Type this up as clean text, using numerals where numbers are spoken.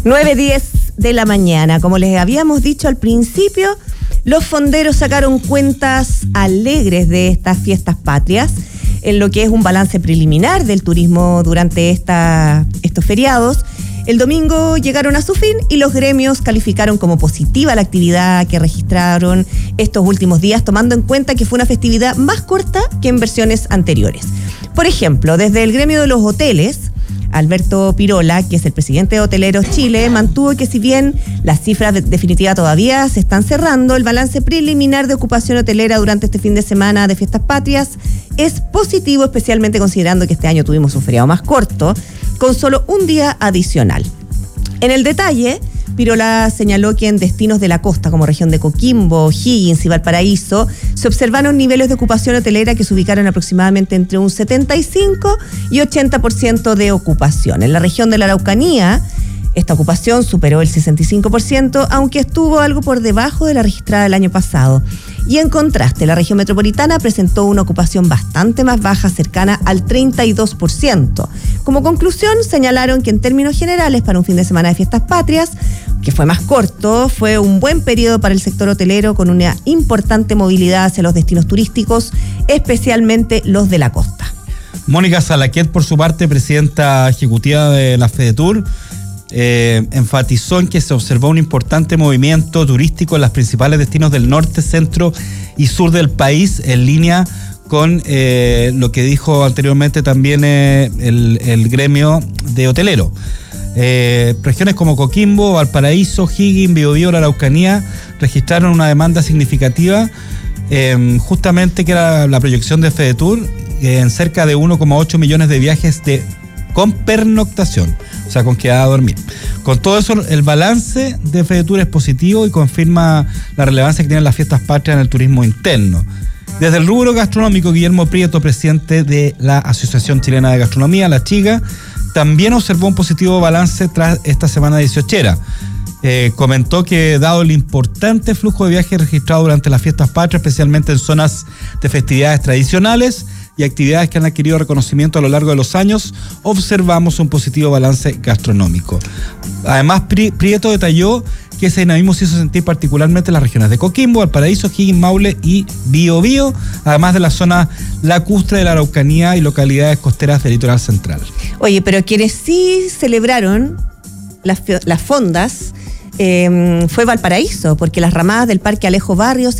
9:10 de la mañana. Como les habíamos dicho al principio, los fonderos sacaron cuentas alegres de estas fiestas patrias, en lo que es un balance preliminar del turismo durante estos feriados. El domingo llegaron a su fin y los gremios calificaron como positiva la actividad que registraron estos últimos días, tomando en cuenta que fue una festividad más corta que en versiones anteriores. Por ejemplo, desde el gremio de los hoteles, Alberto Pirola, que es el presidente de Hoteleros Chile, mantuvo que si bien las cifras definitivas todavía se están cerrando, el balance preliminar de ocupación hotelera durante este fin de semana de fiestas patrias es positivo, especialmente considerando que este año tuvimos un feriado más corto, con solo un día adicional. En el detalle, Pirola señaló que en destinos de la costa, como región de Coquimbo, Higgins y Valparaíso, se observaron niveles de ocupación hotelera que se ubicaron aproximadamente entre un 75 y 80% de ocupación. En la región de la Araucanía, esta ocupación superó el 65%, aunque estuvo algo por debajo de la registrada el año pasado. Y en contraste, la región metropolitana presentó una ocupación bastante más baja, cercana al 32%. Como conclusión, señalaron que en términos generales, para un fin de semana de fiestas patrias, que fue más corto, fue un buen periodo para el sector hotelero, con una importante movilidad hacia los destinos turísticos, especialmente los de la costa. Mónica Salaquet, por su parte, presidenta ejecutiva de la FEDETUR, enfatizó en que se observó un importante movimiento turístico en los principales destinos del norte, centro y sur del país, en línea con lo que dijo anteriormente también el gremio de hotelero. Regiones como Coquimbo, Valparaíso, Higgins, Biobío, la Araucanía registraron una demanda significativa, justamente que era la proyección de FEDETUR, en cerca de 1,8 millones de viajes con pernoctación, o sea, con quedada a dormir. Con todo eso, el balance de FEDETUR es positivo y confirma la relevancia que tienen las fiestas patrias en el turismo interno. Desde el rubro gastronómico, Guillermo Prieto, presidente de la Asociación Chilena de Gastronomía, la CHIGA, también observó un positivo balance tras esta semana 18era. Comentó que dado el importante flujo de viajes registrado durante las fiestas patrias, especialmente en zonas de festividades tradicionales y actividades que han adquirido reconocimiento a lo largo de los años, observamos un positivo balance gastronómico. Además, Prieto detalló que ese dinamismo se hizo sentir particularmente en las regiones de Coquimbo, Valparaíso, Higgins, Maule y Biobío, además de la zona lacustre de la Araucanía y localidades costeras del litoral central. Oye, pero quienes sí celebraron las fondas fue Valparaíso, porque las ramadas del Parque Alejo Barrios